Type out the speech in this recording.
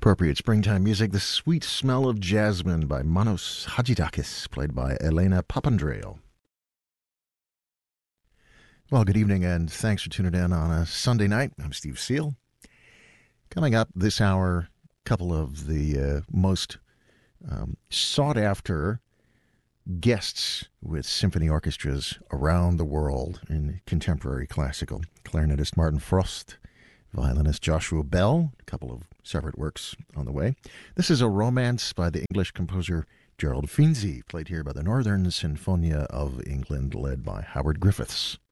Appropriate springtime music, The Sweet Smell of Jasmine by Manos Hadjidakis, played by Elena Papandreou. Well, good evening and thanks for tuning in on a Sunday night. I'm Steve Seal. Coming up this hour, a couple of the most sought-after guests with symphony orchestras around the world in contemporary classical. Clarinetist Martin Frost, violinist Joshua Bell, a couple of separate works on the way. This is a romance by the English composer Gerald Finzi, played here by the Northern Sinfonia of England, led by Howard Griffiths.